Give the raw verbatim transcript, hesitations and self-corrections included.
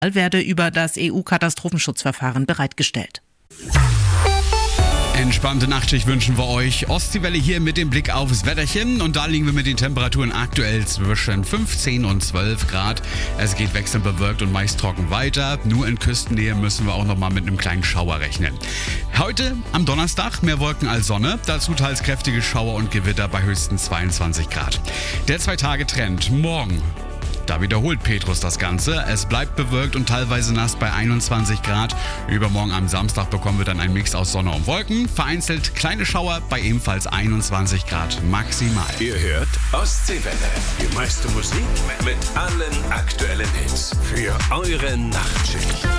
werde über das E U-Katastrophenschutzverfahren bereitgestellt. Entspannte Nachtschicht wünschen wir euch. Ostseewelle hier mit dem Blick aufs Wetterchen. Und da liegen wir mit den Temperaturen aktuell zwischen fünfzehn und zwölf Grad. Es geht wechselnd bewölkt und meist trocken weiter. Nur in Küstennähe müssen wir auch noch mal mit einem kleinen Schauer rechnen. Heute am Donnerstag mehr Wolken als Sonne. Dazu teils kräftige Schauer und Gewitter bei höchstens zweiundzwanzig Grad. Der Zwei-Tage-Trend morgen. Da wiederholt Petrus das Ganze. Es bleibt bewölkt und teilweise nass bei einundzwanzig Grad. Übermorgen am Samstag bekommen wir dann einen Mix aus Sonne und Wolken. Vereinzelt kleine Schauer bei ebenfalls einundzwanzig Grad maximal. Ihr hört Ostseewelle. Die meiste Musik mit allen aktuellen Hits. Für eure Nachtschicht.